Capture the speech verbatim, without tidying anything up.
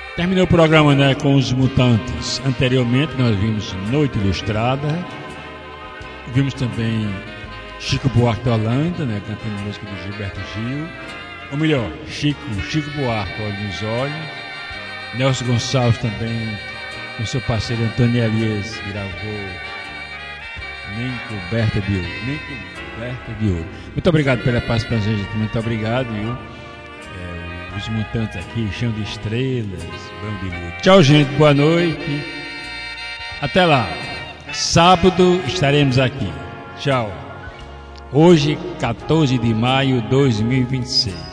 Terminou o programa, né, com os Mutantes. Anteriormente nós vimos Noite Ilustrada, vimos também Chico Buarque da Holanda, né, cantando música do Gilberto Gil, ou melhor, Chico, Chico Buarque, Olho nos Olhos. Nelson Gonçalves também, com seu parceiro Antônio Elias, gravou Nem Coberta de Ouro, Nem Coberta de Ouro. Muito obrigado pela participação, gente, muito obrigado, viu? É, os Mutantes aqui, Chão de Estrelas, Banho de Lua. Tchau, gente, boa noite. Até lá. Sábado estaremos aqui. Tchau. Hoje, quatorze de maio de dois mil e vinte e seis.